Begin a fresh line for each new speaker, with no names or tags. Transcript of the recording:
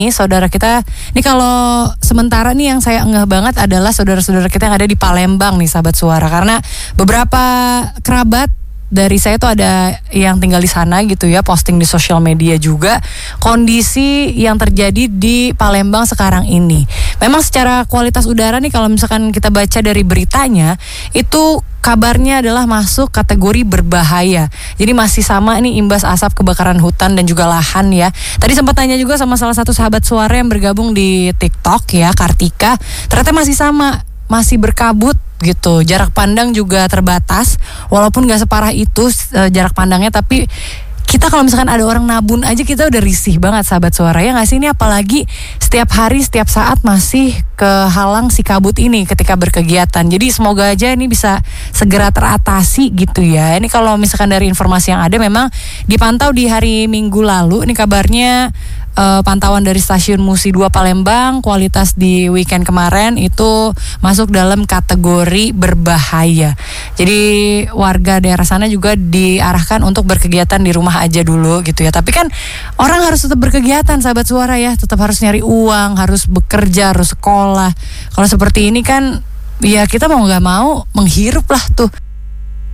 Ini saudara kita, ini kalau sementara nih yang saya enggah banget adalah saudara-saudara kita yang ada di Palembang nih sahabat suara. Karena beberapa kerabat dari saya tuh ada yang tinggal di sana gitu ya, posting di sosial media juga kondisi yang terjadi di Palembang sekarang ini. Memang secara kualitas udara nih kalau misalkan kita baca dari beritanya itu kabarnya adalah masuk kategori berbahaya. Jadi masih sama nih imbas asap kebakaran hutan dan juga lahan ya. Tadi sempat tanya juga sama salah satu sahabat suara yang bergabung di TikTok ya, Kartika. Ternyata masih sama, masih berkabut gitu. Jarak pandang juga terbatas. Walaupun gak separah itu jarak pandangnya, tapi kita kalau misalkan ada orang nabun aja kita udah risih banget sahabat suara, ya gak sih? Ini apalagi setiap hari, setiap saat masih kehalang si kabut ini ketika berkegiatan. Jadi semoga aja ini bisa segera teratasi gitu ya. Ini kalau misalkan dari informasi yang ada memang dipantau di hari Minggu lalu. Ini kabarnya pantauan dari stasiun Musi 2 Palembang, kualitas di weekend kemarin itu masuk dalam kategori berbahaya. Jadi warga daerah sana juga diarahkan untuk berkegiatan di rumah aja dulu gitu ya. Tapi kan orang harus tetap berkegiatan sahabat suara ya, tetap harus nyari uang, harus bekerja, harus sekolah. Kalau seperti ini kan ya kita mau gak mau menghirup lah tuh.